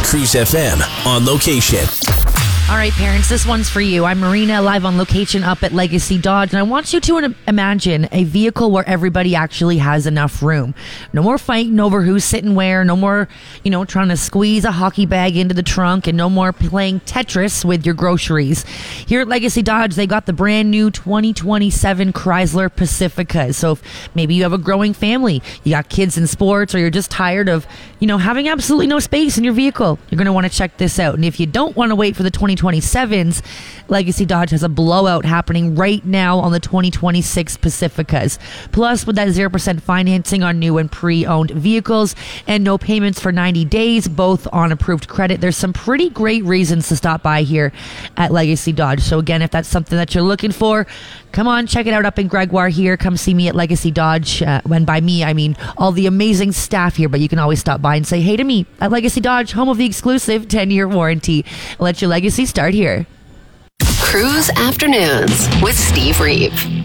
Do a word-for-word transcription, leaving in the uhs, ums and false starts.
Cruise F M on location. All right, parents, this one's for you. I'm Marina, live on location up at Legacy Dodge, and I want you to imagine a vehicle where everybody actually has enough room. No more fighting over who's sitting where, no more, you know, trying to squeeze a hockey bag into the trunk, and no more playing Tetris with your groceries. Here at Legacy Dodge, they got the brand new twenty twenty-seven Chrysler Pacifica. So if maybe you have a growing family, you got kids in sports, or you're just tired of, you know, having absolutely no space in your vehicle, you're going to want to check this out. And if you don't want to wait for the twenty twenty-sevens, Legacy Dodge has a blowout happening right now on the twenty twenty-six Pacificas. Plus, with that zero percent financing on new and pre-owned vehicles and no payments for ninety days, both on approved credit, there's some pretty great reasons to stop by here at Legacy Dodge. So again, if that's something that you're looking for, come on, check it out up in Gregoire here. Come see me at Legacy Dodge. Uh, when by me, I mean all the amazing staff here, but you can always stop by and say hey to me at Legacy Dodge, home of the exclusive ten-year warranty. Let your legacy start here. Cruise Afternoons with Steve Reeve.